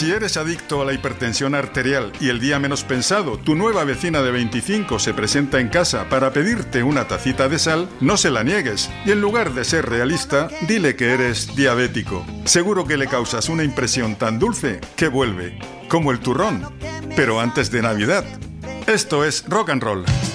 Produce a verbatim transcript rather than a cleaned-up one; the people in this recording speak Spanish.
Si eres adicto a la hipertensión arterial y el día menos pensado, tu nueva vecina de veinticinco se presenta en casa para pedirte una tacita de sal, no se la niegues y en lugar de ser realista, dile que eres diabético. Seguro que le causas una impresión tan dulce que vuelve, como el turrón, pero antes de Navidad. Esto es Rock and Roll.